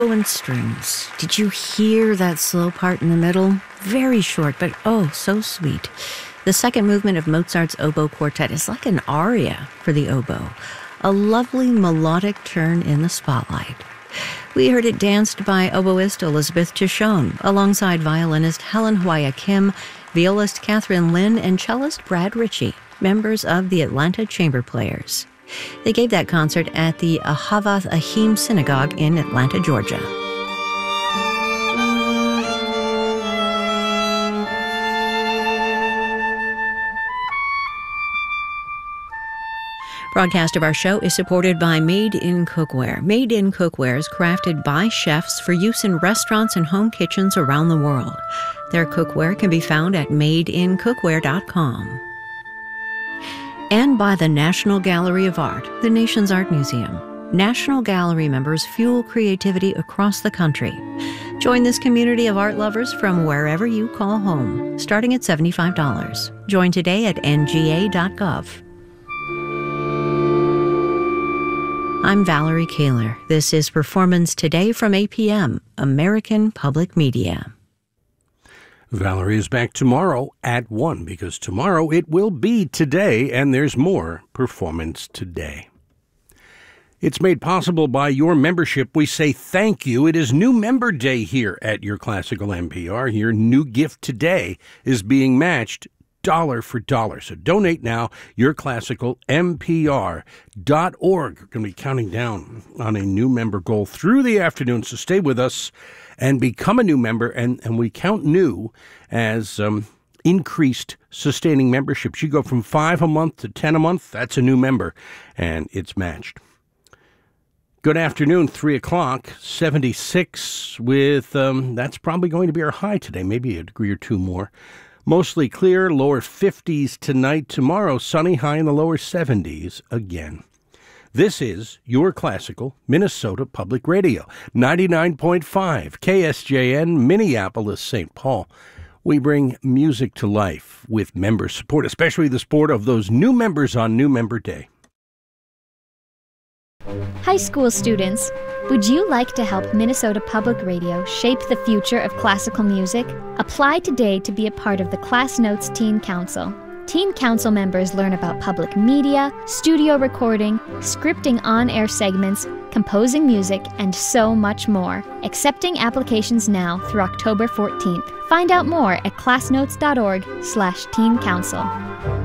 And strings. Did you hear that slow part in the middle? Very short, but oh, so sweet. The second movement of Mozart's oboe quartet is like an aria for the oboe, a lovely melodic turn in the spotlight. We heard it danced by oboist Elizabeth Tishon, alongside violinist Helen Hwaya Kim, violist Catherine Lin, and cellist Brad Ritchie, members of the Atlanta Chamber Players. They gave that concert at the Ahavath Ahim Synagogue in Atlanta, Georgia. Broadcast of our show is supported by Made in Cookware. Made in Cookware is crafted by chefs for use in restaurants and home kitchens around the world. Their cookware can be found at madeincookware.com. And by the National Gallery of Art, the nation's art museum. National Gallery members fuel creativity across the country. Join this community of art lovers from wherever you call home, starting at $75. Join today at nga.gov. I'm Valerie Kaler. This is Performance Today from APM, American Public Media. Valerie is back tomorrow at 1, because tomorrow it will be today, and there's more Performance Today. It's made possible by your membership. We say thank you. It is New Member Day here at Your Classical NPR. Your new gift today is being matched dollar for dollar. So donate now, yourclassicalnpr.org. We're going to be counting down on a new member goal through the afternoon, so stay with us and become a new member, and we count new as increased sustaining memberships. You go from 5 a month to 10 a month, that's a new member, and it's matched. Good afternoon, 3 o'clock, 76 with, that's probably going to be our high today, maybe a degree or two more. Mostly clear, lower 50s tonight. Tomorrow, sunny, high in the lower 70s again. This is Your Classical Minnesota Public Radio, 99.5 KSJN, Minneapolis, St. Paul. We bring music to life with member support, especially the support of those new members on New Member Day. High school students, would you like to help Minnesota Public Radio shape the future of classical music? Apply today to be a part of the Class Notes Teen Council. Teen Council members learn about public media, studio recording, scripting on-air segments, composing music, and so much more. Accepting applications now through October 14th. Find out more at classnotes.org/teencouncil.